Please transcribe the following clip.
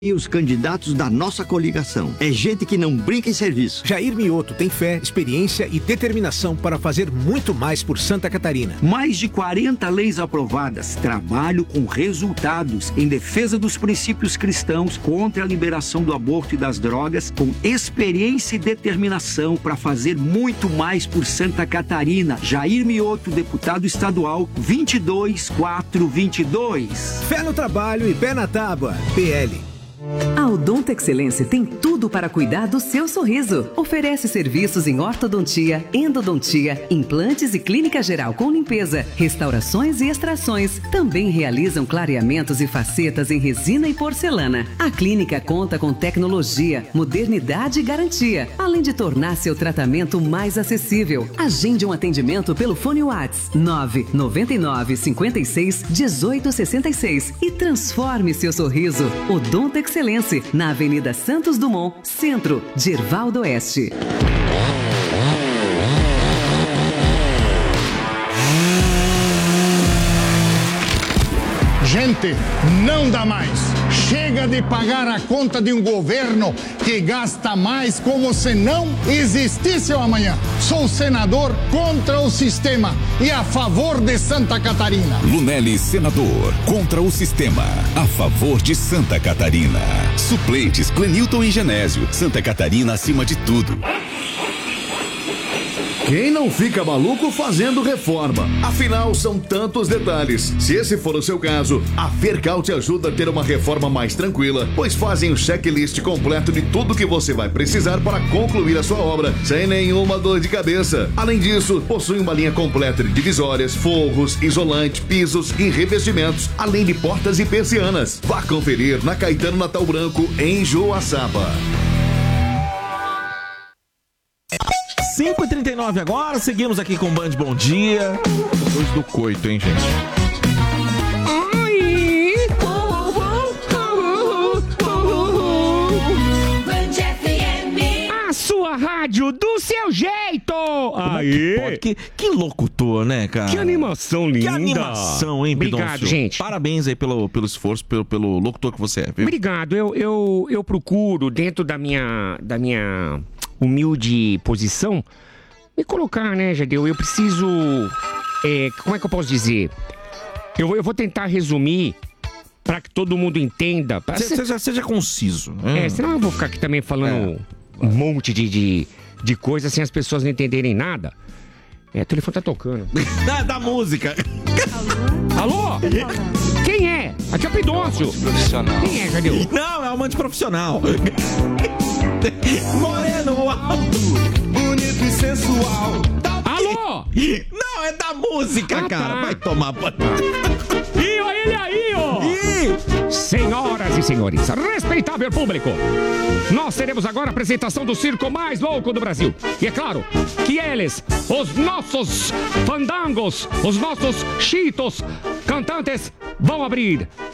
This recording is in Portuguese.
E os candidatos da nossa coligação. É gente que não brinca em serviço. Jair Mioto tem fé, experiência e determinação para fazer muito mais por Santa Catarina. Mais de 40 leis aprovadas. Trabalho com resultados em defesa dos princípios cristãos, contra a liberação do aborto e das drogas, com experiência e determinação para fazer muito mais por Santa Catarina. Jair Mioto, deputado estadual, 22.422. Fé no trabalho e pé na tábua. PL. A Odonto Excelência tem tudo para cuidar do seu sorriso. Oferece serviços em ortodontia, endodontia, implantes e clínica geral com limpeza, restaurações e extrações. Também realizam clareamentos e facetas em resina e porcelana. A clínica conta com tecnologia, modernidade e garantia, além de tornar seu tratamento mais acessível. Agende um atendimento pelo fone WhatsApp 999 56 18 66 e transforme seu sorriso. Odonto Excelência, na Avenida Santos Dumont, Centro, Gervaldo Oeste. Gente, não dá mais. Chega de pagar a conta de um governo que gasta mais como se não existisse o amanhã. Sou senador contra o sistema e a favor de Santa Catarina. Lunelli, senador, contra o sistema, a favor de Santa Catarina. Suplentes, Clenilton e Genésio. Santa Catarina acima de tudo. Quem não fica maluco fazendo reforma? Afinal, são tantos detalhes. Se esse for o seu caso, a Fercal te ajuda a ter uma reforma mais tranquila, pois fazem um checklist completo de tudo que você vai precisar para concluir a sua obra, sem nenhuma dor de cabeça. Além disso, possui uma linha completa de divisórias, forros, isolante, pisos e revestimentos, além de portas e persianas. Vá conferir na Caetano Natal Branco, em Joaçaba. 5h39 agora, seguimos aqui com o Band Bom Dia. Depois do coito, hein, gente? A sua rádio do seu jeito! Aí! Que locutor, né, cara? Que animação linda! Que animação, hein, Pidoncio? Obrigado, gente. Parabéns aí pelo esforço, pelo locutor que você é, viu? Obrigado. Eu procuro, dentro da minha humilde posição, me colocar, né, Jadeu? Eu preciso... como é que eu posso dizer? Eu vou tentar resumir para que todo mundo entenda. Seja conciso. Né? Senão eu vou ficar aqui também falando um monte de coisas sem as pessoas não entenderem nada. O telefone tá tocando. Da música. Alô? Quem é? Aqui é o Pidoncio. Quem é, Jadeu? Não, é um antiprofissional. Moreno alto, bonito e sensual. Alô? Não, é da música, cara. Tá. Vai tomar banho. E olha ele aí, ó. Senhoras e senhores, respeitável público, nós teremos agora a apresentação do circo mais louco do Brasil. E é claro que eles, os nossos fandangos, os nossos chitos cantantes, vão abrir